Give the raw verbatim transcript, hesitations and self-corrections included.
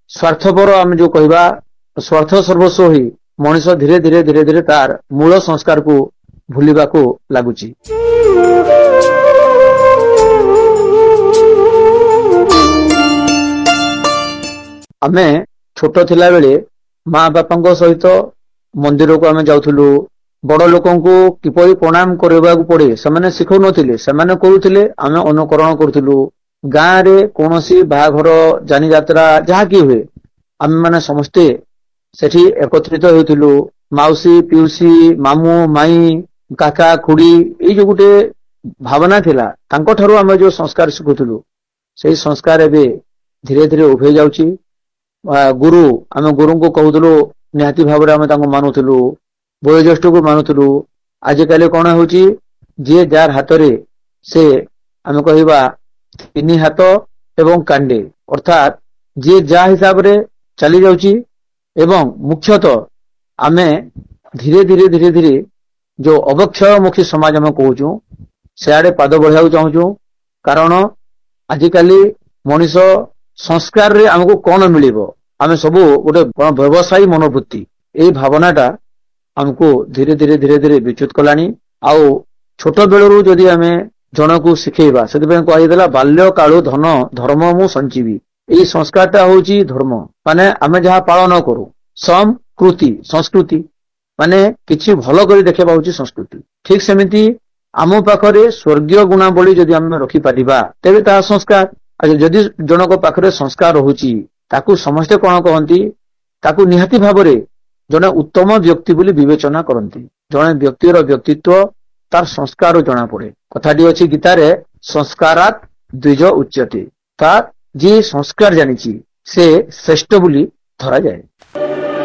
स्वार्थपर आम जो कहवा स्वार्थ सर्वस्व ही मनीष धीरे धीरे धीरे धीरे तार मूल संस्कार को भूलिबा को लागुची। आमे छोट थिला बेले माँ बापा सहित मंदिर को आमे जाउथुलु बड़ लोक किपरि प्रणाम करबा पड़े से शिखौ नथिले से करुथिले आमे अनुकरण करुथिलु। गाँ रे कोनोसी बाहाघर जानी यात्रा जहा कि हुए आमे माने समस्ते सेठी एकत्रित होइथिलु। माउसी पिउसी मामू माई काका खुड़ी ये जो गोटे भावना थिला तांको ठारू आमे जो संस्कार शिखुथिलु सेही संस्कार एबे धीरे धीरे उभे जाउची। गुरु आमे गुरु को कहूथिलु निहाती भाव आमे तांको मानुथिलु वयोज्येष्ठ को मानुथिलु। आजिकाली कौन होची जे जार हाथ रे से आमे कहबा तीन हाथ एवं कांडे अर्थात जे जा हिसाब रे चली जाउची एवं मुख्यतः आमे धीरे धीरे धीरे धीरे जो अवक्षयमुखी समाज आम कहूँ सियाड़े पाद बढ़ाऊ चाहूँ। कारण आजिकाली मनीष संस्कार रे आमको कौन मिलिबो आमे सबू गोटे व्यवसायी मनोवृत्ति यही भावनाटा आमको धीरे धीरे धीरे धीरे विच्युत कलानी। आउ छोट बेलू जदि आमे जन को शिखेबा से कहला बाल्य कालु धन धर्म मु संजीवी यही संस्कारटा होची धर्म माने आमे जहाँ पालन करू संस्कृति संस्कृति माने किछि भल करी देखा होची संस्कृति। ठीक सेमिति आम पाखरे स्वर्गीय गुणावली जदि आमे रखी पारिबा तेबे ता संस्कार। जदि जनक पाखरे संस्कार होची ताकू समस्ते कौन कहती ताकू निहाती भावरे जने उत्तम व्यक्ति बोली विवेचना करती। जने व्यक्तिर व्यक्तित्व तार संस्कार जना पड़े। कथाटी अच्छी गीतारे संस्कारात द्विज उच्यते तार जे संस्कार जानिछि से श्रेष्ठ बोली धरा जाए।